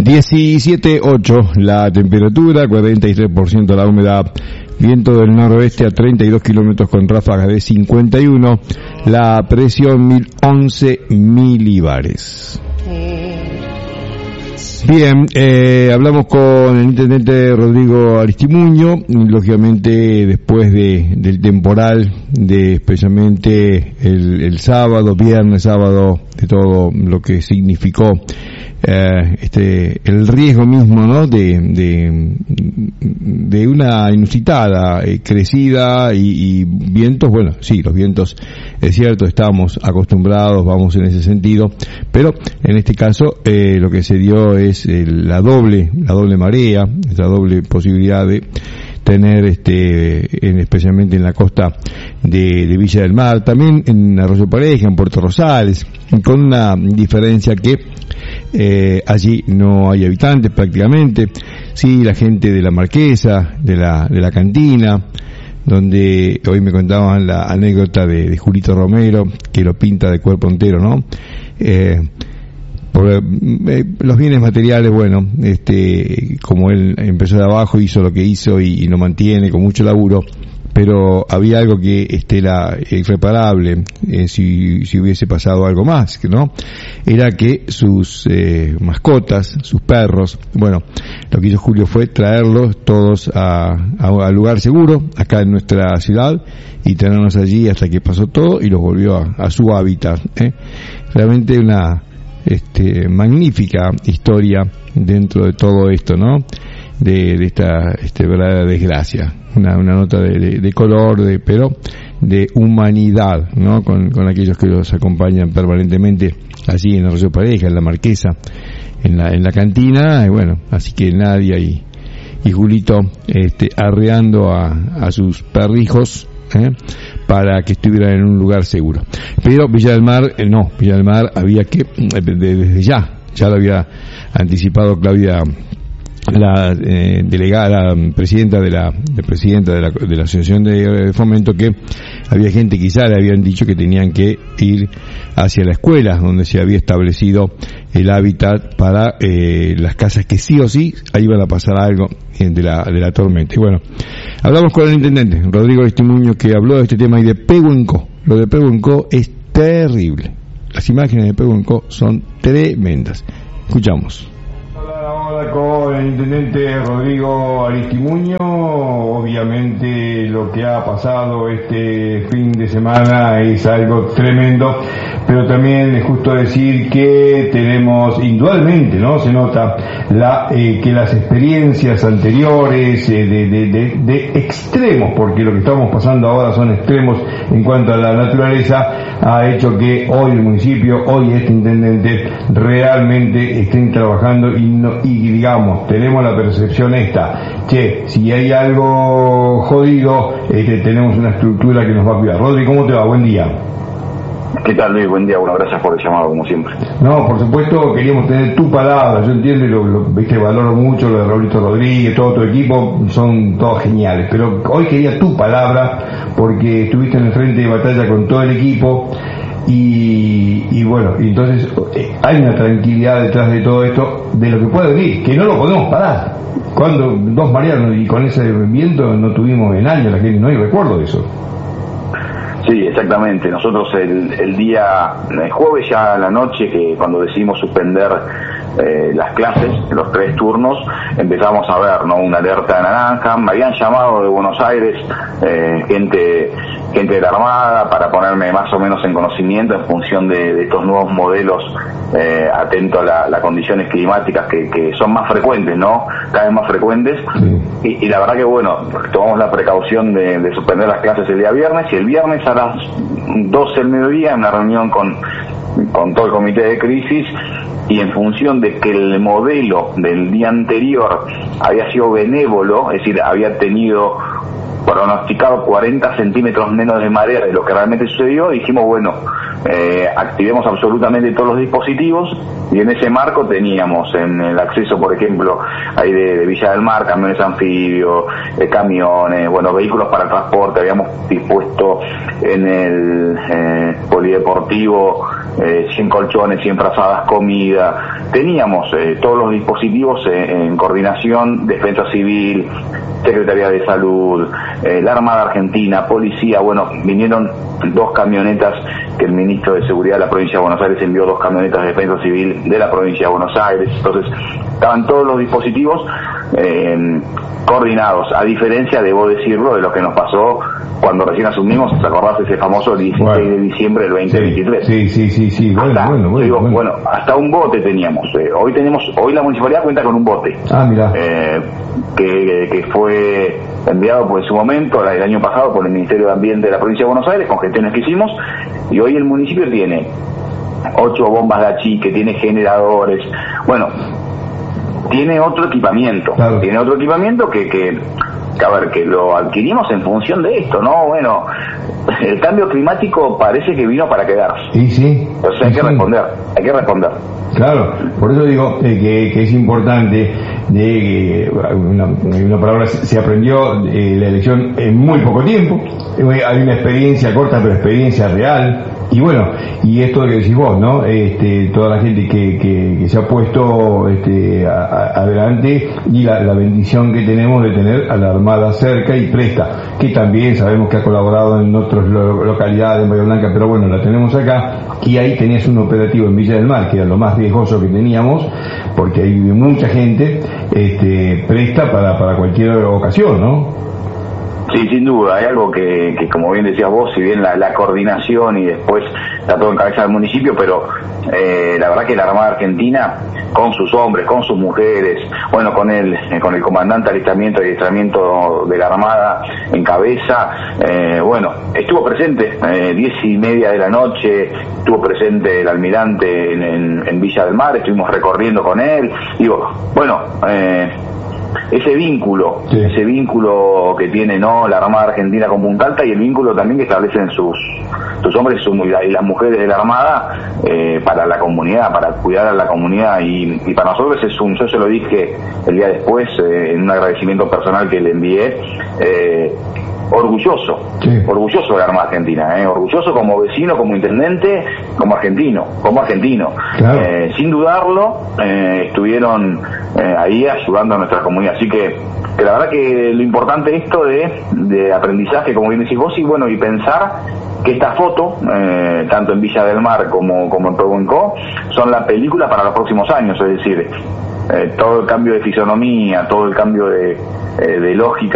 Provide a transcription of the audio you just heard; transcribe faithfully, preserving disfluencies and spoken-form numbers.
diecisiete punto ocho la temperatura, cuarenta y tres por ciento la humedad, viento del noroeste a treinta y dos kilómetros con ráfagas de cincuenta y uno, la presión mil once milibares. Bien, eh, hablamos con el intendente Rodrigo Aristimuño, lógicamente después de del temporal, de especialmente el, el sábado, viernes, sábado, de todo lo que significó eh, este el riesgo mismo, ¿no? De de, de una inusitada eh, crecida y, y vientos, bueno, sí, los vientos, es cierto, estamos acostumbrados, vamos en ese sentido, pero en este caso eh, lo que se dio es eh, la doble, la doble marea, la doble posibilidad de tener este, en, especialmente en la costa de, de Villa del Mar, también en Arroyo Pareja, en Puerto Rosales, con una diferencia que eh, allí no hay habitantes prácticamente, sí la gente de la Marquesa, de la, de la Cantina, donde hoy me contaban la anécdota de, de Julito Romero, que lo pinta de cuerpo entero, ¿no? Eh, por, eh, los bienes materiales, bueno, este, como él empezó de abajo, hizo lo que hizo y, y lo mantiene con mucho laburo, pero había algo que este, era irreparable, eh, si, si hubiese pasado algo más, ¿no? Era que sus eh, mascotas, sus perros, bueno, lo que hizo Julio fue traerlos todos a, a, a lugar seguro, acá en nuestra ciudad, y tenerlos allí hasta que pasó todo y los volvió a, a su hábitat, ¿eh? Realmente una este, magnífica historia dentro de todo esto, ¿no? De, de esta este, verdadera desgracia, una, una nota de, de, de color, de, pero de humanidad, ¿no? Con, con aquellos que los acompañan permanentemente allí en Arroyo Pareja, en la Marquesa, en la, en la Cantina, y bueno, así que Nadia y, y Julito, este, arreando a, a sus perrijos, ¿eh? Para que estuvieran en un lugar seguro. Pero Villa del Mar, eh, no, Villa del Mar había que, desde ya, ya lo había anticipado Claudia, la eh, delegada, la presidenta de la, de presidenta de la, de la Asociación de Fomento, que había gente que ya le habían dicho que tenían que ir hacia la escuela, donde se había establecido el hábitat para eh, las casas que sí o sí ahí iban a pasar algo de la, de la tormenta. Y bueno, hablamos con el intendente Rodrigo Aristimuño, que habló de este tema y de Pehuenco. Lo de Pehuenco es terrible. Las imágenes de Pehuenco son tremendas. Escuchamos. Ahora con el intendente Rodrigo Aristimuño, obviamente lo que ha pasado este fin de semana es algo tremendo, pero también es justo decir que tenemos indudablemente, ¿no? Se nota la eh, que las experiencias anteriores eh, de, de, de, de extremos, porque lo que estamos pasando ahora son extremos en cuanto a la naturaleza, ha hecho que hoy el municipio, hoy este intendente realmente estén trabajando y no, y digamos, tenemos la percepción esta, che, si hay algo jodido, este, tenemos una estructura que nos va a cuidar. Rodri, ¿cómo te va? Buen día. ¿Qué tal, Luis? Buen día, bueno, gracias por el llamado, como siempre. No, por supuesto, queríamos tener tu palabra, yo entiendo y lo, lo, viste, valoro mucho lo de Raulito Rodríguez, todo tu equipo, son todos geniales, pero hoy quería tu palabra, porque estuviste en el frente de batalla con todo el equipo, y, y bueno, y entonces eh, hay una tranquilidad detrás de todo esto, de lo que puede venir, que no lo podemos parar. Cuando dos marearon y con ese viento no tuvimos en años, la gente no hay recuerdo de eso. Sí, exactamente. Nosotros el, el día, el jueves ya a la noche, que cuando decidimos suspender eh, las clases, los tres turnos, empezamos a ver, ¿no? Una alerta naranja. Me habían llamado de Buenos Aires eh, gente gente de la Armada para ponerme más o menos en conocimiento en función de, de estos nuevos modelos, eh, atento a la, las condiciones climáticas que, que son más frecuentes, ¿no? Cada vez más frecuentes. Y, y la verdad que, bueno, tomamos la precaución de, de suspender las clases el día viernes, y el viernes a las doce del mediodía, en una reunión con, con todo el comité de crisis, y en función de que el modelo del día anterior había sido benévolo, es decir, había tenido pronosticado cuarenta centímetros menos de marea de lo que realmente sucedió, dijimos, bueno, eh, activemos absolutamente todos los dispositivos, y en ese marco teníamos en el acceso, por ejemplo, ahí de, de Villa del Mar, camiones anfibios, eh, camiones, bueno, vehículos para transporte, habíamos dispuesto en el eh, polideportivo eh, cien colchones, cien frazadas, comida. Teníamos eh, todos los dispositivos eh, en coordinación, Defensa Civil, Secretaría de Salud, eh, la Armada Argentina, Policía. Bueno, vinieron dos camionetas que el ministro de Seguridad de la provincia de Buenos Aires envió, dos camionetas de Defensa Civil de la provincia de Buenos Aires. Entonces estaban todos los dispositivos eh, coordinados, a diferencia, debo decirlo, de lo que nos pasó cuando recién asumimos. ¿Te acordás ese famoso dieciséis bueno, de diciembre del veinte veintitrés? Sí, sí, sí, sí, bueno, hasta, bueno, bueno, digo, bueno. bueno, hasta un bote teníamos. Eh, hoy tenemos, hoy la municipalidad cuenta con un bote. Ah, mira. Eh, que, que fue enviado por en su momento, el año pasado, por el Ministerio de Ambiente de la provincia de Buenos Aires, con gestiones que hicimos, y hoy el municipio tiene ocho bombas de achique, tiene generadores, bueno, tiene otro equipamiento, claro. tiene otro equipamiento que, que, que, a ver, que lo adquirimos en función de esto, ¿no? Bueno, el cambio climático parece que vino para quedarse. Sí, sí. O sea, hay sí, que sí. responder, hay que responder. Claro, por eso digo eh, que, que es importante, de, eh, una, una palabra se aprendió eh, la elección en muy poco tiempo, eh, hay una experiencia corta pero experiencia real, y bueno, y esto que decís vos, ¿no? Este, toda la gente que, que, que se ha puesto este, a, a, adelante, y la, la bendición que tenemos de tener a la Armada cerca y presta, que también sabemos que ha colaborado en otras lo, localidades en Bahía Blanca, pero bueno, la tenemos acá, y ahí tenías un operativo en Villa del Mar, que era lo más riesgoso que teníamos, porque hay mucha gente este, presta para, para cualquier ocasión, ¿no? Sí, sin duda, hay algo que, que como bien decías vos, si bien la, la coordinación y después está todo en cabeza del municipio, pero eh, la verdad que la Armada Argentina, con sus hombres, con sus mujeres, bueno, con el con el comandante de alistamiento y adiestramiento de la Armada en cabeza, eh, bueno, estuvo presente, eh, diez y media de la noche, estuvo presente el almirante en, en, en Villa del Mar, estuvimos recorriendo con él, digo, bueno, eh, ese vínculo, sí. ese vínculo que tiene no la Armada Argentina con Punta Alta, y el vínculo también que establecen sus sus hombres y, sus, y las mujeres de la Armada eh, para la comunidad, para cuidar a la comunidad, y, y para nosotros es un, yo se lo dije el día después eh, en un agradecimiento personal que le envié, eh, orgulloso, sí. orgulloso de la Armada Argentina, eh, orgulloso como vecino, como intendente, como argentino, como argentino, claro. eh, sin dudarlo, eh, estuvieron eh, ahí ayudando a nuestra comunidad, así que, que la verdad que lo importante esto de, de aprendizaje, como bien decís vos, y bueno, y pensar que esta foto, eh, tanto en Villa del Mar como, como en Pehuenco, son la película para los próximos años, es decir, eh, todo el cambio de fisonomía, todo el cambio de, eh, de lógica